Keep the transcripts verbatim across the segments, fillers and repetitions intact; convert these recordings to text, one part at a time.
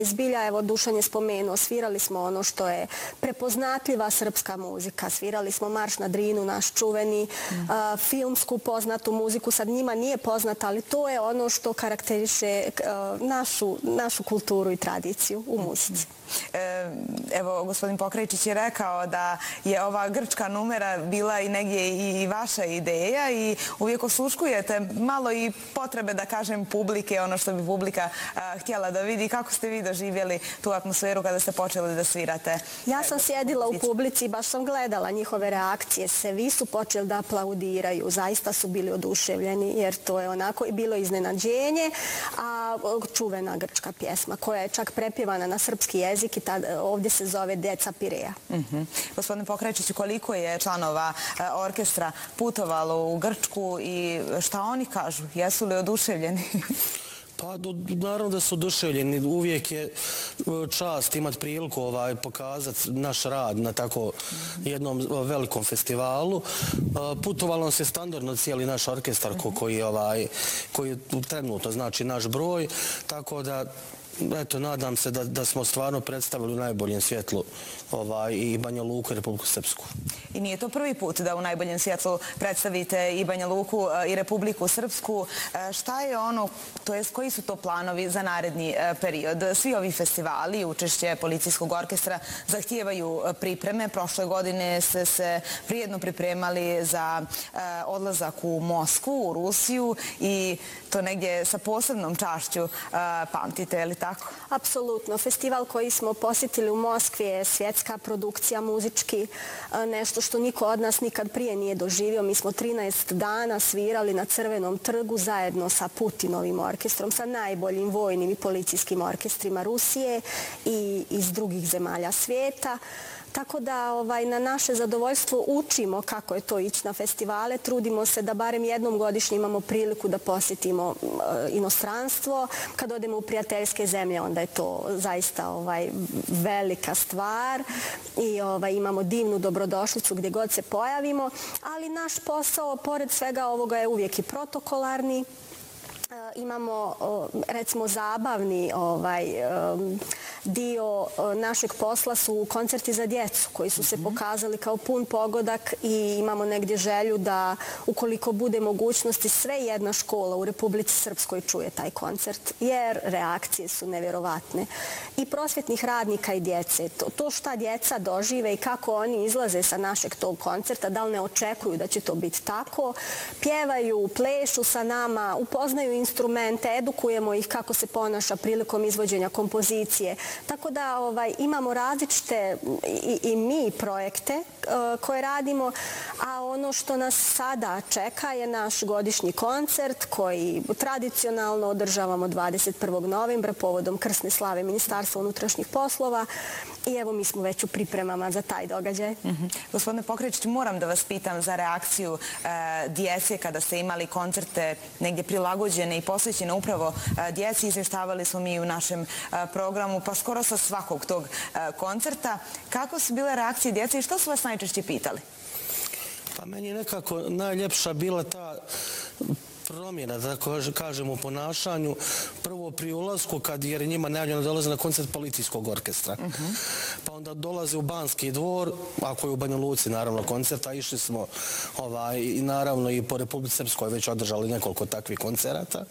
Zbilja, evo, Dušan je spomenuo, svirali smo ono što je prepoznatljiva srpska muzika. Svirali smo Marš na Drinu, naš čuveni, mm. uh, filmsku poznatu muziku. Sad njima nije poznata, ali to je ono što karakteriše uh, našu, našu kulturu i tradiciju u muzici. E, evo, gospodin Pokrajčić je rekao da je ova grčka numera bila i negdje i, i vaša ideja i uvijek osluškujete malo i potrebe, da kažem, publike, ono što bi publika a, htjela da vidi. Kako ste vi doživjeli tu atmosferu kada ste počeli da svirate? Ja sam sjedila u publici i baš sam gledala njihove reakcije. Svi su počeli da aplaudiraju. Zaista su bili oduševljeni jer to je onako i bilo iznenađenje. A čuvena grčka pjesma koja je čak prepjevana na srpski jezik i ovdje se zove Deca Pireja. Gospodine Pokrajčiću, koliko je članova orkestra putovalo u Grčku i šta oni kažu? Jesu li oduševljeni? Pa, naravno da su oduševljeni. Uvijek je čast imati priliku ovaj, pokazati naš rad na tako jednom velikom festivalu. Putovalo se standardno cijeli naš orkestar koji, ovaj, koji je trenutno znači naš broj, tako da eto, nadam se da, da smo stvarno predstavili u najboljem svjetlu ovaj, i Banja Luku i Republiku Srpsku. I nije to prvi put da u najboljem svjetlu predstavite i Banja Luku i Republiku Srpsku. Šta je ono, to jest koji su to planovi za naredni period? Svi ovi festivali, učešće policijskog orkestra, zahtijevaju pripreme. Prošle godine ste se prijedno pripremali za odlazak u Moskvu, u Rusiju i to negdje sa posebnom čašću pamtite, je li tako? Apsolutno. Festival koji smo posjetili u Moskvi je svjetska produkcija, muzički, nešto što niko od nas nikad prije nije doživio. Mi smo trinaest dana svirali na Crvenom trgu zajedno sa Putinovim orkestrom, sa najboljim vojnim i policijskim orkestrima Rusije i iz drugih zemalja svijeta. Tako da ovaj, na naše zadovoljstvo učimo kako je to ići na festivale. Trudimo se da barem jednom godišnje imamo priliku da posjetimo e, inostranstvo. Kad odemo u prijateljske zemlje, onda je to zaista ovaj, velika stvar i ovaj, imamo divnu dobrodošlicu gdje god se pojavimo. Ali naš posao, pored svega ovoga, je uvijek i protokolarni. Imamo, recimo, zabavni ovaj, dio našeg posla su koncerti za djecu koji su se pokazali kao pun pogodak i imamo negdje želju da, ukoliko bude mogućnosti, sve jedna škola u Republici Srpskoj čuje taj koncert, jer reakcije su nevjerovatne. I prosvjetnih radnika i djece. To, to šta djeca dožive i kako oni izlaze sa našeg tog koncerta, da li ne očekuju da će to biti tako, pjevaju, plešu sa nama, upoznaju instrumente, edukujemo ih kako se ponaša prilikom izvođenja kompozicije. Tako da ovaj, imamo različite i, i mi projekte uh, koje radimo, a ono što nas sada čeka je naš godišnji koncert koji tradicionalno održavamo dvadeset prvog novembra povodom krsne slave Ministarstva unutrašnjih poslova i evo mi smo već u pripremama za taj događaj. Mm-hmm. Gospodine Pokrajčić, moram da vas pitam za reakciju e, djece kada ste imali koncerte negdje prilagođene i posvećene upravo e, djeci. Izvještavali smo mi u našem e, programu, pa skoro sa svakog tog e, koncerta. Kako su bile reakcije djece i što su vas najčešće pitali? Pa meni je nekako najljepša bila ta promjena, da kažem, u ponašanju. Prvo pri ulasku, kad jer njima najavljeno dolaze na koncert policijskog orkestra. Uh-huh. Pa onda dolaze u Banski dvor, ako je u Banja Luci, naravno, koncerta. Išli smo ovaj, i naravno i po Republici Srpskoj već održali nekoliko takvih koncerata.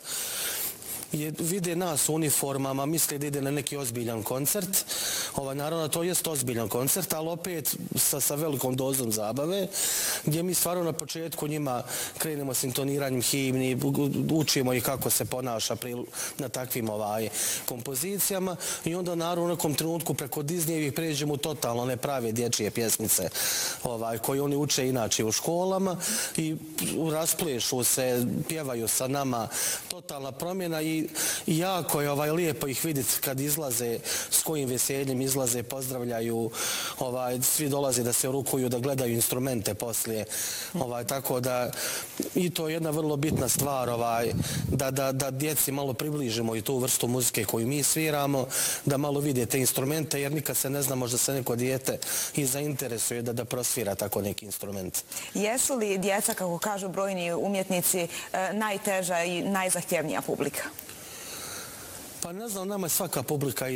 Je, vide nas u uniformama, misle da ide na neki ozbiljan koncert. Ovaj, naravno, to jest ozbiljan koncert, ali opet sa, sa velikom dozom zabave, gdje mi stvarno na početku njima krenemo s intoniranjem himni, učimo ih kako se ponaša pri, na takvim ovaj, kompozicijama i onda naravno u nekom trenutku preko Disneyevih pređemo u totalno neprave dječje pjesmice ovaj, koje oni uče inače u školama i rasplešu se, pjevaju sa nama, totalna promjena i I jako je ovaj, lijepo ih vidjeti kad izlaze, s kojim veseljem izlaze, pozdravljaju, ovaj, svi dolaze da se rukuju, da gledaju instrumente poslije. Ovaj, tako da i to je jedna vrlo bitna stvar, ovaj, da, da, da djeci malo približimo i tu vrstu muzike koju mi sviramo, da malo vide te instrumente, jer nikad se ne zna, možda se neko dijete i zainteresuje da, da prosvira tako neki instrument. Jesu li djeca, kako kažu brojni umjetnici, najteža i najzahtjevnija publika? Pa ne znam, nama je svaka publika